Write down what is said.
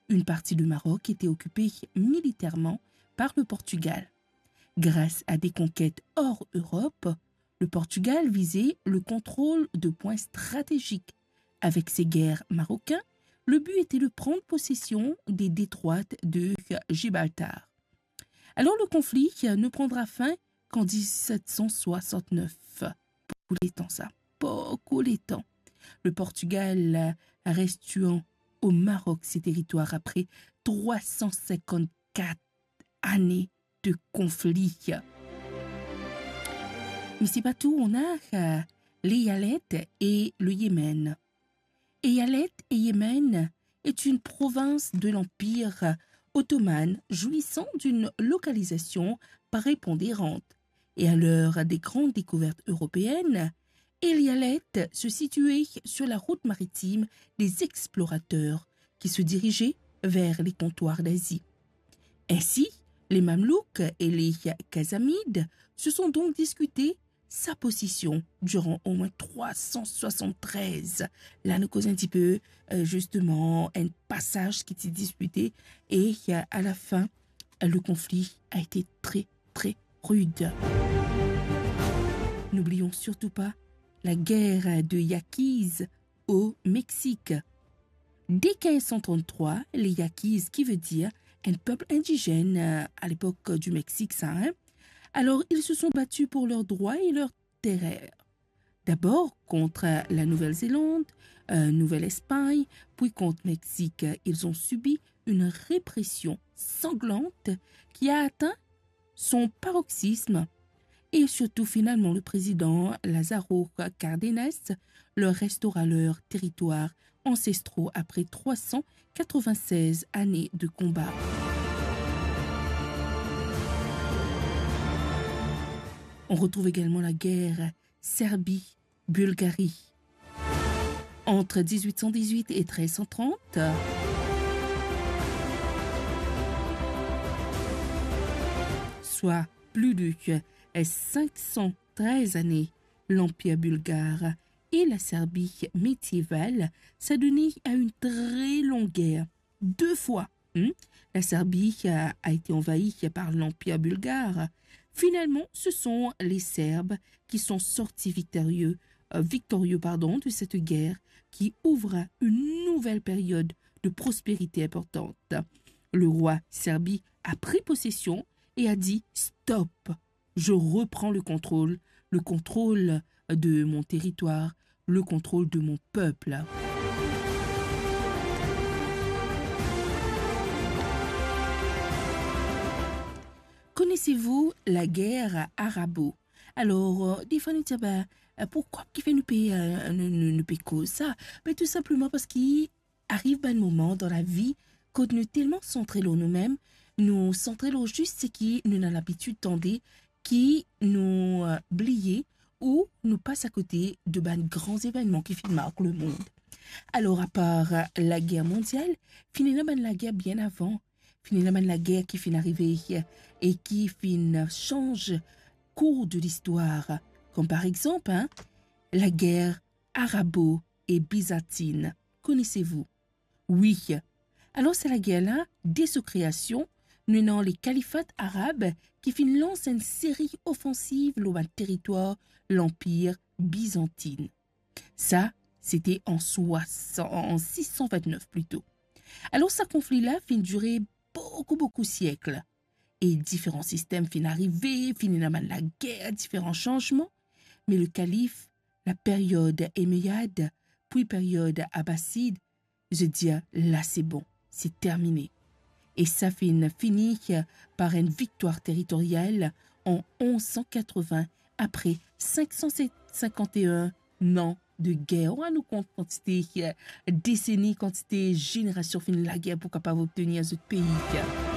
Une partie du Maroc était occupée militairement par le Portugal. Grâce à des conquêtes hors Europe, le Portugal visait le contrôle de points stratégiques. Avec ses guerres marocains, le but était de prendre possession des détroits de Gibraltar. Alors le conflit ne prendra fin qu'en 1769. Beaucoup les temps ça, beaucoup les temps. Le Portugal restuant au Maroc ses territoires après 354 années de conflit. Mais c'est pas tout, on a l'Eyalet et le Yémen. Eyalet et Yémen est une province de l'Empire ottoman jouissant d'une localisation prépondérante. Et à l'heure des grandes découvertes européennes, Eyalet se situait sur la route maritime des explorateurs qui se dirigeaient vers les comptoirs d'Asie. Ainsi, les Mamelouks et les Khazamides se sont donc discutés sa position durant au moins 373. Là, nous causons un petit peu, justement, un passage qui s'est disputé et à la fin, le conflit a été très, très rude. N'oublions surtout pas la guerre de Yaquis au Mexique. Dès 1533, les Yaquis, qui veut dire un peuple indigène à l'époque du Mexique, ça, hein? Alors, ils se sont battus pour leurs droits et leurs terres. D'abord contre la Nouvelle-Zélande, Nouvelle-Espagne, puis contre Mexique. Ils ont subi une répression sanglante qui a atteint son paroxysme. Et surtout, finalement, le président Lázaro Cárdenas leur restaura leurs territoires ancestraux après 396 années de combat. On retrouve également la guerre Serbie-Bulgarie. Entre 1818 et 1330, soit plus de 513 années, l'Empire bulgare et la Serbie médiévale s'adonnaient à une très longue guerre. 2 fois, la Serbie a été envahie par l'Empire bulgare. Finalement, ce sont les Serbes qui sont sortis victorieux de cette guerre qui ouvre une nouvelle période de prospérité importante. Le roi Serbie a pris possession et a dit « Stop, je reprends le contrôle de mon territoire, le contrôle de mon peuple. » Connaissez-vous la guerre arabo? Alors, des fois, nous disons, pourquoi qui fait nous payer ça? Mais tout simplement parce qu'il arrive un moment dans la vie quand nous tellement centrés sur nous-mêmes, nous centrés juste ce qui nous a l'habitude d'entendre, qui nous oublier ou nous passe à côté de grands événements qui marquent le monde. Alors, à part la guerre mondiale, finalement, la guerre bien avant, finalement, la guerre qui finit arriver et qui change cours de l'histoire, comme par exemple la guerre arabo et byzantine. Connaissez-vous? Oui. Alors, c'est la guerre-là, dès sa création, menant les califats arabes qui lancent une série offensive sur le territoire l'Empire byzantine. Ça, c'était en 629 plutôt. Alors, ce conflit-là durer beaucoup de siècles. Et différents systèmes arriver, la guerre, différents changements. Mais le calife, la période éméade, puis période abbasside, je dis là c'est bon, c'est terminé. Et ça finit par une victoire territoriale en 1180 après 551 ans de guerre. On va nous compte quantité décennies, quantité génération fin de la guerre pour capable obtenir ce pays.